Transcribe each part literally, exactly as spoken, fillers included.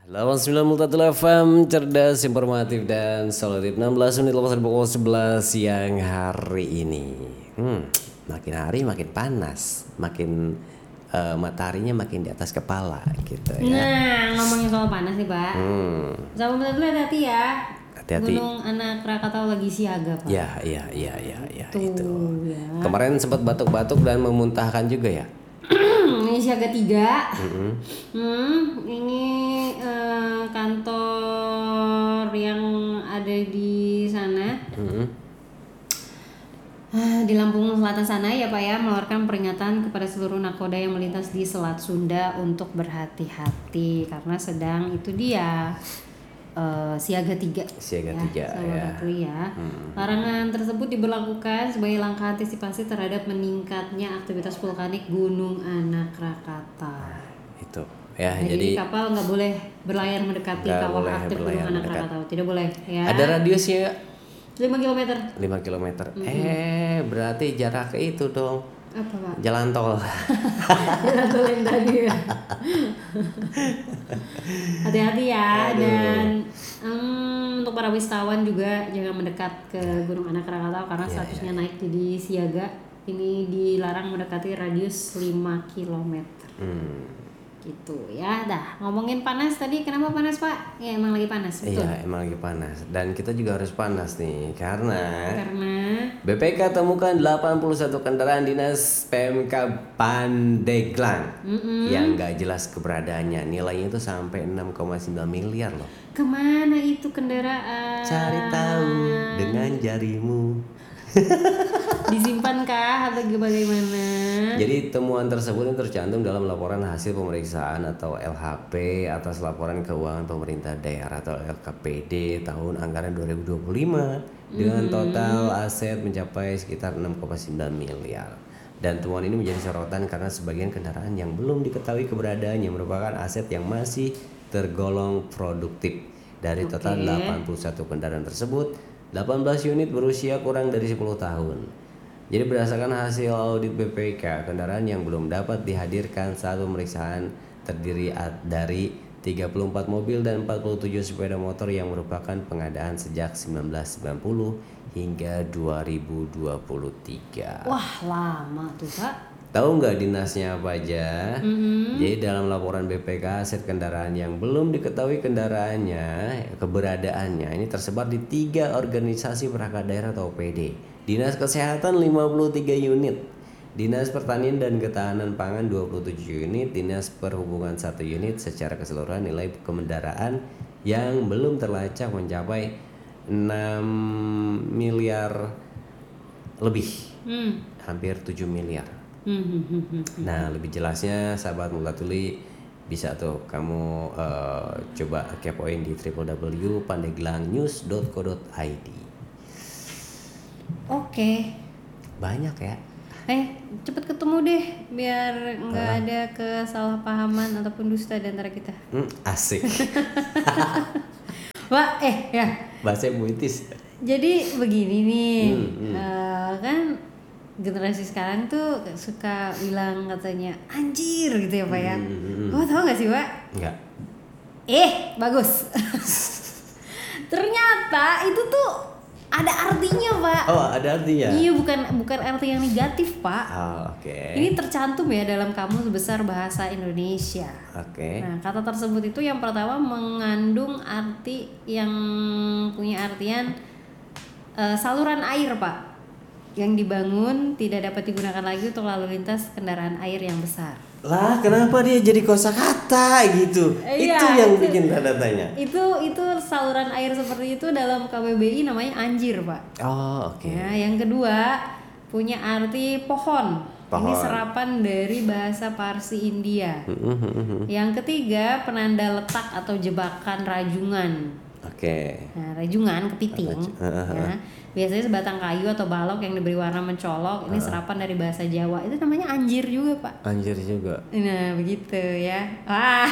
delapan puluh sembilan Multatul F M, cerdas, informatif, dan solutif. enam belas menit lepas dari pukul sebelas siang hari ini. Hmm, makin hari makin panas, makin uh, mataharinya makin di atas kepala gitu ya. Nah, ngomongin soal panas nih Pak. Hmm, Sama betul hati-hati ya. hati-hati. Gunung Anak Krakatau lagi siaga Pak. Ya, ya, ya, ya, ya Tuh, itu. ya. Kemarin sempat batuk-batuk dan memuntahkan juga ya. Ini siaga tiga. Mm-hmm. Hmm, ini eh, kantor yang ada di sana. Mm-hmm. Ah, di Lampung Selatan sana ya Pak ya, mengeluarkan peringatan kepada seluruh nakoda yang melintas di Selat Sunda untuk berhati-hati karena sedang itu dia uh, siaga tiga. Siaga ya, tiga ya. ya. Hmm. Larangan tersebut diberlakukan sebagai langkah antisipasi terhadap meningkatnya aktivitas vulkanik Gunung Anak Krakatau. Itu ya, nah, jadi, jadi kapal nggak boleh berlayar mendekati kawah aktif Gunung Anak Krakatau, tidak boleh ya. Ada radiusnya lima kilometer. lima kilometer. Mm-hmm. Eh, berarti jarak itu dong. Apa Pak? Jalan tol. Jalan tol yang tadi ya. Hati-hati ya. Aduh. Dan um, untuk para wisatawan juga jangan mendekat ke Gunung Anak Krakatau karena yeah, statusnya yeah. naik jadi siaga. Ini dilarang mendekati radius lima kilometer. Hmm. Gitu ya. Dah, ngomongin panas tadi, kenapa panas Pak? Ya emang lagi panas, betul. Iya, emang lagi panas. Dan kita juga harus panas nih karena Karena B P K temukan delapan puluh satu kendaraan dinas P M K Pandeglang mm-hmm. yang gak jelas keberadaannya. Nilainya itu sampai enam koma sembilan miliar loh. Kemana itu kendaraan? Cari tahu dengan jarimu. Disimpankah atau bagaimana? Jadi temuan tersebut yang tercantum dalam laporan hasil pemeriksaan atau L H P atas laporan keuangan pemerintah daerah atau L K P D tahun anggaran dua ribu dua puluh lima dengan total aset mencapai sekitar enam koma sembilan miliar. Dan temuan ini menjadi sorotan karena sebagian kendaraan yang belum diketahui keberadaannya merupakan aset yang masih tergolong produktif. Dari total okay. delapan puluh satu kendaraan tersebut, delapan belas unit berusia kurang dari sepuluh tahun. Jadi berdasarkan hasil audit B P K, kendaraan yang belum dapat dihadirkan saat pemeriksaan terdiri dari tiga puluh empat mobil dan empat puluh tujuh sepeda motor yang merupakan pengadaan sejak seribu sembilan ratus sembilan puluh hingga dua ribu dua puluh tiga. Wah, lama tuh Pak. Tahu nggak dinasnya apa aja? Mm-hmm. Jadi dalam laporan B P K, aset kendaraan yang belum diketahui kendaraannya, keberadaannya ini tersebar di tiga organisasi perangkat daerah atau O P D. Dinas Kesehatan lima puluh tiga unit, Dinas Pertanian dan Ketahanan Pangan dua puluh tujuh unit, Dinas Perhubungan satu unit. Secara keseluruhan nilai kendaraan yang belum terlacak mencapai enam miliar lebih, hmm. hampir tujuh miliar. Nah, lebih jelasnya sahabat Multatuli bisa tuh kamu uh, coba kepoin di w w w titik pandeglang news titik co titik i d. Oke. Banyak ya. Eh, cepet ketemu deh biar nggak ada kesalahpahaman ataupun dusta di antara kita. Hmm, asik. Wah, eh ya. Bahasa puitis. Jadi begini nih, hmm, hmm. Uh, kan generasi sekarang tuh suka bilang katanya anjir gitu ya Pak ya. Hmm, hmm. Oh, tahu nggak sih Pak? Enggak. Eh, bagus. Ternyata itu tuh ada artinya Pak. Oh, ada artinya. Iya, bukan bukan arti yang negatif Pak. Oh, oke. Okay. Ini tercantum ya dalam Kamus Besar Bahasa Indonesia. Oke. Okay. Nah, kata tersebut itu yang pertama mengandung arti yang punya artian uh, saluran air Pak, yang dibangun tidak dapat digunakan lagi untuk lalu lintas kendaraan air yang besar. Lah, kenapa dia jadi kosakata gitu? Iya, itu yang itu, bikin tanda tanya. Itu itu saluran air seperti itu dalam K B B I namanya anjir, Pak. Oh, oke. Okay. Ya, yang kedua punya arti pohon. pohon. Ini serapan dari bahasa Parsi India. Yang ketiga penanda letak atau jebakan rajungan. Oke. Okay. Nah, rajungan kepiting. Raju- ya. Biasanya sebatang kayu atau balok yang diberi warna mencolok. Ini serapan dari bahasa Jawa. Itu namanya anjir juga Pak. Anjir juga. Nah begitu ya. Wah.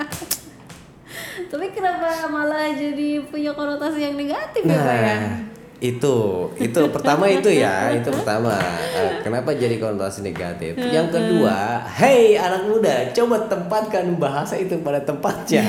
Tapi kenapa malah jadi punya konotasi yang negatif nah, ya Pak ya? itu itu pertama itu ya itu pertama. Eh, kenapa jadi konotasi negatif? Yang kedua, hey anak muda, coba tempatkan bahasa itu pada tempatnya.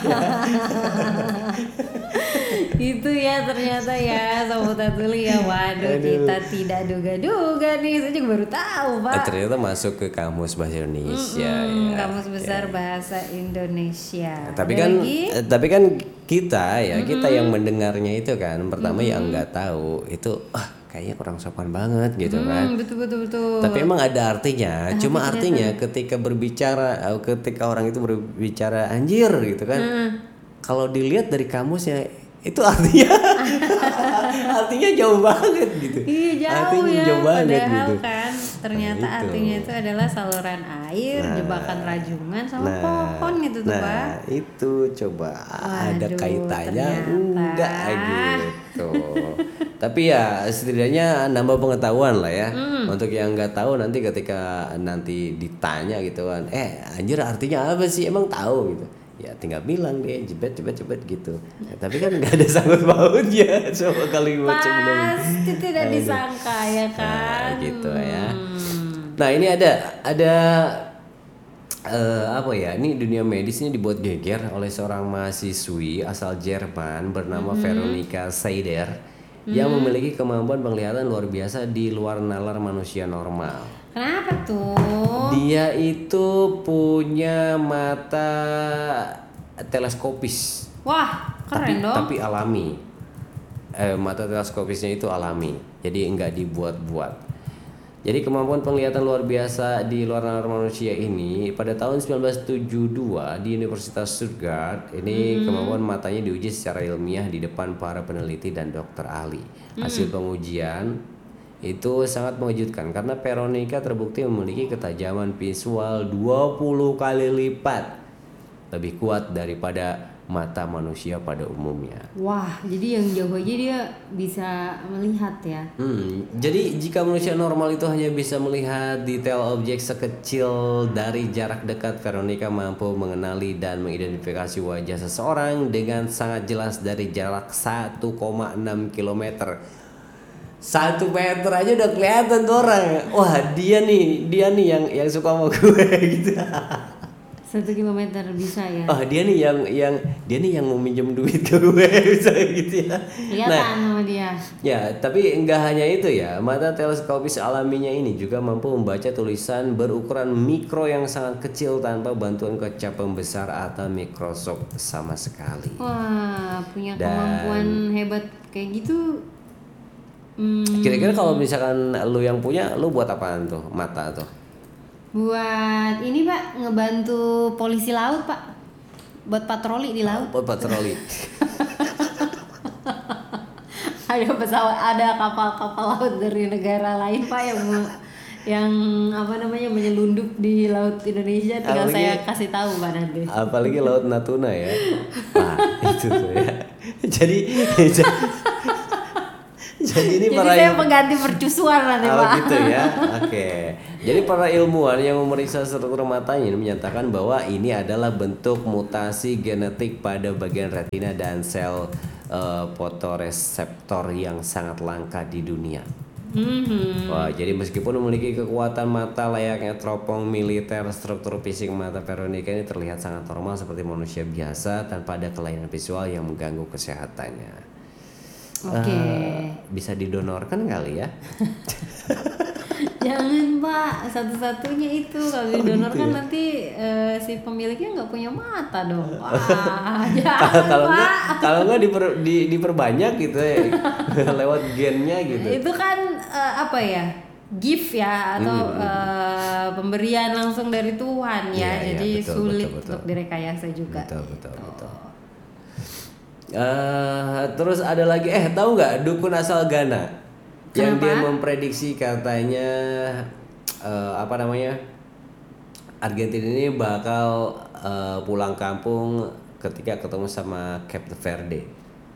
Itu ya ternyata ya Sobat Tuli ya. Waduh, Aduh. kita tidak duga-duga nih. Saya juga baru tahu, Pak. Eh, ternyata masuk ke kamus bahasa Indonesia Hmm, ya. Kamus Besar Bahasa Indonesia. Tapi Ada kan lagi? eh, tapi kan kita ya kita yang mendengarnya itu kan pertama yang nggak tahu itu ah kayaknya kurang sopan banget gitu kan. Hmm, betul betul betul. Tapi emang ada artinya. Cuma artinya ketika berbicara eh, ketika orang itu berbicara anjir gitu kan. Kalau dilihat dari kamusnya itu artinya artinya jauh banget gitu. Iya jauh artinya ya. jauh banget Padahal gitu. kan ternyata Nah, itu. artinya itu adalah saluran air, jebakan rajungan sama Nah, pohon gitu tuh, Pak. nah itu coba ada Waduh, kaitannya ternyata. enggak gitu. Tapi ya setidaknya nambah pengetahuan lah ya. Untuk yang nggak tahu nanti ketika nanti ditanya gitu kan, eh anjir artinya apa sih? Emang tahu gitu. Ya tinggal bilang deh, jebet jebet jebet gitu. Ya, tapi kan nggak ada sangkut pautnya sama kalimat sebelumnya. Pasti tidak disangka ya kan. Nah, gitu ya. Hmm. Nah ini ada ada eh, apa ya? Ini dunia medis ini dibuat geger oleh seorang mahasiswi asal Jerman bernama Veronika Seider yang memiliki kemampuan penglihatan luar biasa di luar nalar manusia normal. Kenapa tuh? Dia itu punya mata teleskopis, Wah, tapi keren dong. tapi alami. Eh, mata teleskopisnya itu alami, jadi enggak dibuat-buat. Jadi kemampuan penglihatan luar biasa di luar nalar manusia ini pada tahun sembilan belas tujuh puluh dua di Universitas Stuttgart ini kemampuan matanya diuji secara ilmiah di depan para peneliti dan dokter ahli. Hasil pengujian itu sangat mengejutkan karena Veronika terbukti memiliki ketajaman visual dua puluh kali lipat lebih kuat daripada mata manusia pada umumnya. Wah, jadi yang jauh aja dia bisa melihat ya. Hmm, jadi jika manusia normal itu hanya bisa melihat detail objek sekecil dari jarak dekat, Veronika mampu mengenali dan mengidentifikasi wajah seseorang dengan sangat jelas dari jarak satu koma enam kilometer. Satu meter aja udah kelihatan tuh orang. Wah dia nih, dia nih yang yang suka sama gue gitu. Satu kilometer bisa ya. Oh dia nih yang yang dia nih yang mau minjem duit ke gue bisa gitu ya. Kelihatan sama dia. Ya, tapi enggak hanya itu ya. Mata teleskopis alaminya ini juga mampu membaca tulisan berukuran mikro yang sangat kecil tanpa bantuan kaca pembesar atau mikroskop sama sekali. Wah, punya Dan- kemampuan hebat kayak gitu. Hmm, Kira-kira kalau misalkan lu yang punya, lu buat apaan tuh mata tuh? buat ini Pak, ngebantu polisi laut Pak, buat patroli di laut. Buat patroli. Ada pesawat, ada kapal-kapal laut dari negara lain Pak yang me- yang apa namanya menyelundup di laut Indonesia, tinggal Apalagi- saya kasih tahu Pak nanti. Apalagi laut Natuna ya. Nah, itu tuh ya. Jadi jadi ini Jadi para saya il- pengganti percusuan nanti Oh Pak. gitu ya. Oke. Jadi para ilmuwan yang memeriksa struktur matanya ini menyatakan bahwa ini adalah bentuk mutasi genetik pada bagian retina dan sel eh, fotoreseptor yang sangat langka di dunia. Mhm. Wah, jadi meskipun memiliki kekuatan mata layaknya teropong militer, struktur fisik mata Veronika ini terlihat sangat normal seperti manusia biasa tanpa ada kelainan visual yang mengganggu kesehatannya. Oke. Eh, bisa didonorkan kali ya? Jangan Pak, satu-satunya itu kalau Oh, didonorkan gitu ya? nanti eh, si pemiliknya nggak punya mata dong. Wah, jangan kalau Pak. enggak kalau enggak diper, di, diperbanyak gitu ya lewat gennya gitu. Itu kan eh, apa ya? Gift ya atau eh, pemberian langsung dari Tuhan ya. Iya, iya, Jadi betul, sulit betul, betul. untuk direkayasa juga. Betul betul betul. Eh, terus ada lagi eh tahu nggak dukun asal Ghana yang Kenapa? dia memprediksi katanya eh, apa namanya Argentina ini bakal eh, pulang kampung ketika ketemu sama Cape Verde.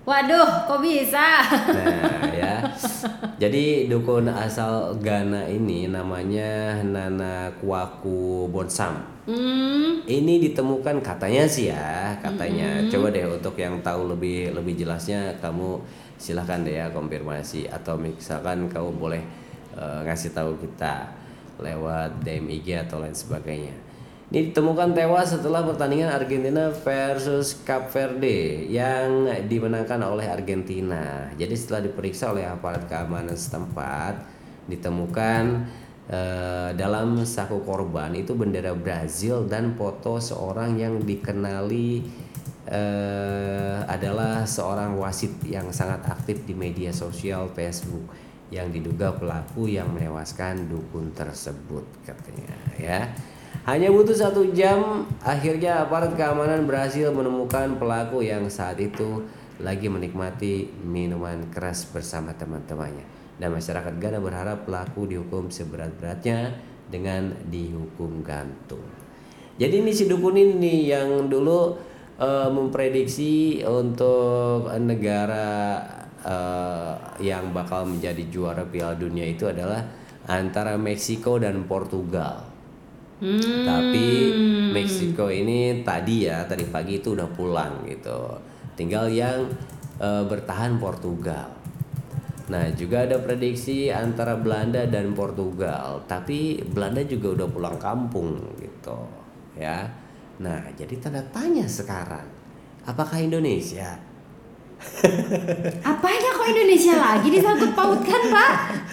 Waduh, kok bisa? Nah ya, jadi dukun asal Ghana ini namanya Nana Kwaku Bonsam. Hmm. Ini ditemukan katanya sih ya, katanya. Mm-hmm. Coba deh untuk yang tahu lebih lebih jelasnya kamu silahkan deh ya konfirmasi atau misalkan kamu boleh uh, ngasih tahu kita lewat D M I G atau lain sebagainya. Ini ditemukan tewas setelah pertandingan Argentina versus Cape Verde yang dimenangkan oleh Argentina. Jadi setelah diperiksa oleh aparat keamanan setempat, ditemukan eh, dalam saku korban itu bendera Brazil dan foto seorang yang dikenali eh, adalah seorang wasit yang sangat aktif di media sosial Facebook yang diduga pelaku yang menewaskan dukun tersebut katanya ya. Hanya butuh satu jam, akhirnya aparat keamanan berhasil menemukan pelaku yang saat itu lagi menikmati minuman keras bersama teman-temannya. Dan masyarakat Ghana berharap pelaku dihukum seberat-beratnya dengan dihukum gantung. Jadi ini si dukun ini yang dulu uh, memprediksi untuk negara uh, yang bakal menjadi juara Piala Dunia itu adalah antara Meksiko dan Portugal. Hmm. Tapi Meksiko ini tadi ya tadi pagi itu udah pulang gitu. Tinggal yang e, bertahan Portugal. Nah juga ada prediksi antara Belanda dan Portugal. Tapi Belanda juga udah pulang kampung gitu ya. Nah jadi tanda tanya sekarang, apakah Indonesia? Apanya kok Indonesia lagi disangkut pautkan Pak?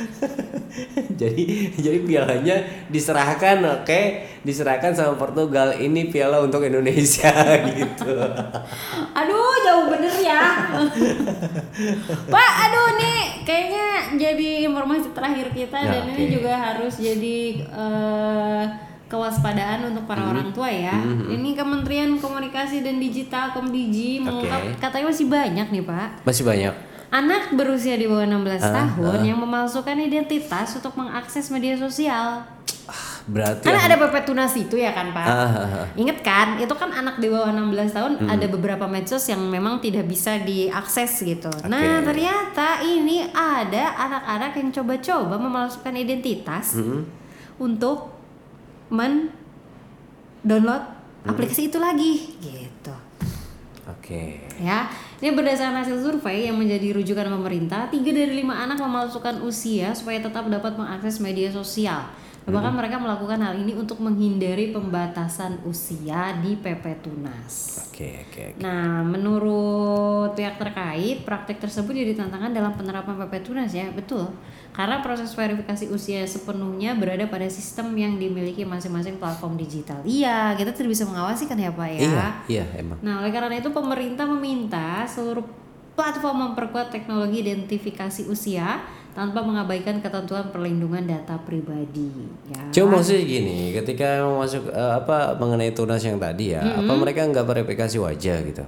jadi jadi pialanya diserahkan, oke, okay? Diserahkan sama Portugal. Ini piala untuk Indonesia gitu. Aduh jauh bener ya. Pak, aduh nih kayaknya jadi informasi terakhir kita ya, dan okay. Ini juga harus jadi uh, kewaspadaan untuk para mm-hmm. orang tua ya. Mm-hmm. Ini Kementerian Komunikasi dan Digital Komdigi mengungkap okay. katanya masih banyak nih Pak. Masih banyak. Anak berusia di bawah enam belas uh, tahun uh. yang memalsukan identitas untuk mengakses media sosial. Berarti karena ada P P Tunas itu ya kan Pak. Uh, uh, uh. Ingat kan, itu kan anak di bawah enam belas tahun mm. ada beberapa medsos yang memang tidak bisa diakses gitu. Okay. Nah ternyata ini ada anak-anak yang coba-coba memalsukan identitas mm-hmm. untuk men-download hmm. aplikasi itu lagi gitu. Oke. Okay. Ya, ini berdasarkan hasil survei yang menjadi rujukan pemerintah, tiga dari lima anak memalsukan usia supaya tetap dapat mengakses media sosial. Bahkan hmm. mereka melakukan hal ini untuk menghindari pembatasan usia di P P Tunas. Oke, okay, oke. Okay, okay. Nah, menurut pihak terkait, praktik tersebut jadi tantangan dalam penerapan P P Tunas ya, betul. Karena proses verifikasi usia sepenuhnya berada pada sistem yang dimiliki masing-masing platform digital. Iya, kita tidak bisa mengawasi kan ya Pak ya. Iya, iya emang. Nah, oleh karena itu pemerintah meminta seluruh platform memperkuat teknologi identifikasi usia tanpa mengabaikan ketentuan perlindungan data pribadi. Ya. Cuma maksudnya gini, ketika masuk uh, apa mengenai tunas yang tadi ya, mm-hmm. apa mereka nggak verifikasi wajah gitu?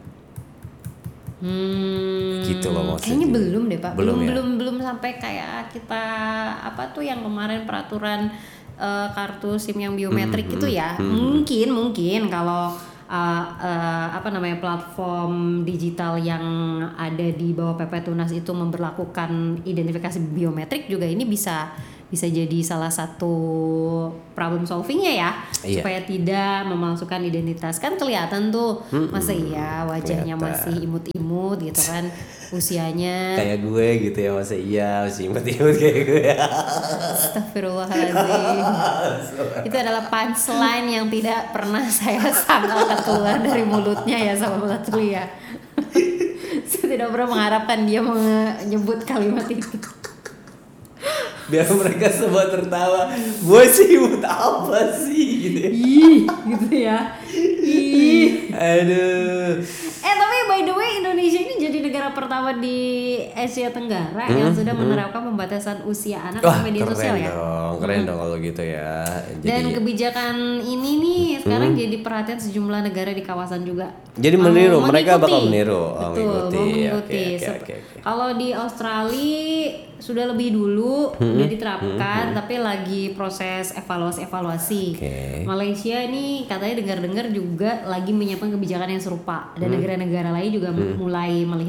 Hmm, gitu loh maksudnya. Kayaknya belum deh Pak. Belum belum, ya? belum belum sampai kayak kita apa tuh yang kemarin peraturan uh, kartu SIM yang biometrik mm-hmm. itu ya. Mm-hmm. Mungkin mungkin kalau uh, uh, apa namanya platform digital yang ada di bawah P P Tunas itu memberlakukan identifikasi biometrik juga ini bisa bisa jadi salah satu problem solvingnya ya, iya. supaya tidak memalsukan identitas. Kan kelihatan tuh mm-mm. masa iya wajahnya kelihatan. Masih imut-imut gitu kan, usianya kayak gue gitu ya, masa iya masih imut-imut kayak gue. Astagfirullahaladzim. Itu adalah punchline yang tidak pernah saya sangka keluar dari mulutnya ya sahabat Lia. Saya tidak pernah mengharapkan dia menyebut kalimat itu. Biar mereka semua tertawa, gue sih imut apa sih gitu. Ih, gitu ya. Ih. Aduh. Eh tapi by the way Indonesia ini jadi negara pertama di Asia Tenggara hmm, yang sudah hmm. menerapkan pembatasan usia anak di media sosial ya. Dong, keren hmm. dong kalau gitu ya. Jadi, dan kebijakan ini nih sekarang hmm. jadi perhatian sejumlah negara di kawasan juga. Jadi meniru, um, mereka bakal meniru. Oh, betul, mengikuti. Mau mengikuti. Okay, okay, okay, okay. Kalau di Australia sudah lebih dulu hmm. udah diterapkan, hmm. tapi lagi proses evaluasi-evaluasi. Okay. Malaysia ini katanya dengar-dengar juga lagi menyiapkan kebijakan yang serupa dan hmm. negara-negara lain juga hmm. mulai melihat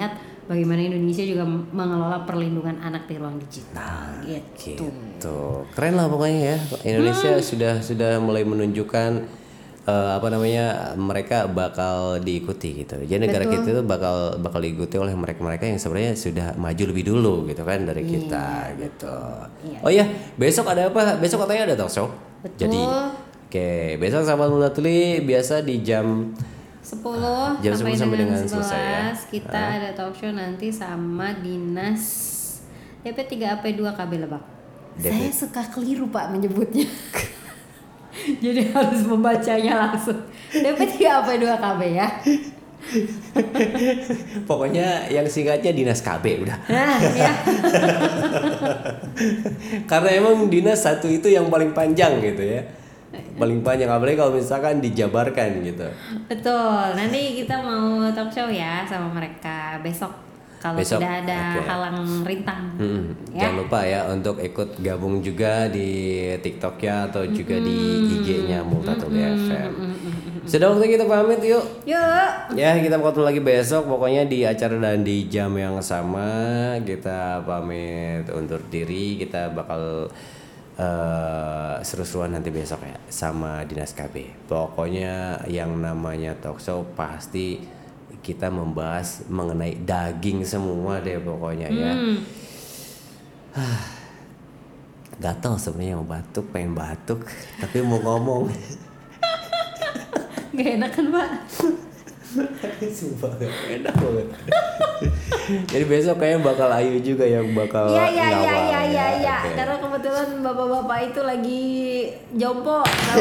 bagaimana Indonesia juga mengelola perlindungan anak di ruang digital. Nah, gitu. gitu. Keren lah pokoknya ya. Indonesia hmm. sudah sudah mulai menunjukkan Uh, apa namanya mereka bakal diikuti gitu. Jadi negara Betul. kita itu bakal bakal diikuti oleh mereka-mereka yang sebenarnya sudah maju lebih dulu gitu kan dari Iya, kita gitu. Iya. Oh iya, besok ada apa? Besok katanya ada talk show. Betul. Jadi oke, okay, besok sahabat Muda Tuli biasa di jam sepuluh jam sampai, sampai dengan dengan sebelas selesai ya. kita Hah? ada talk show nanti sama Dinas D P tiga A P dua K B Lebak. D P Saya suka keliru Pak menyebutnya. Jadi harus membacanya langsung. D P tiga A P dua K B ya. Pokoknya yang singkatnya Dinas K B udah. Nah, ya. Karena emang dinas satu itu yang paling panjang gitu ya. Paling panjang apalagi kalau misalkan dijabarkan gitu. Betul. Nanti kita mau talk show ya sama mereka besok. Kalau Besok, tidak ada okay. halang rintang. Hmm, Ya. Jangan lupa ya untuk ikut gabung juga di TikTok-nya atau juga di I G-nya Multatuli F M. Sudah waktu kita pamit yuk. Yuk. Ya kita ketemu lagi besok pokoknya di acara dan di jam yang sama. Kita pamit undur diri. Kita bakal uh, seru-seruan nanti besok ya sama Dinas K B. Pokoknya yang namanya talk show pasti kita membahas mengenai daging semua deh pokoknya ya. Hmm. Gatel sebenarnya mau batuk, pengen batuk, tapi mau ngomong. Gak enak kan Pak? Sumpah gak enak banget. Jadi besok kayaknya bakal Ayu juga yang bakal Iya iya iya ngawal iya iya ya. ya. Oke. Karena kebetulan bapak-bapak itu lagi jompo.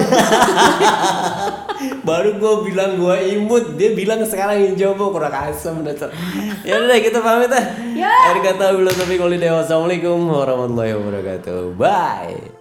Baru gue bilang gue imut, dia bilang sekarang yang jompo kurang asem dasar. Ya udah kita pamit ah. Ya. Akhir kata bilang tapi kalau Assalamualaikum warahmatullahi wabarakatuh. Bye.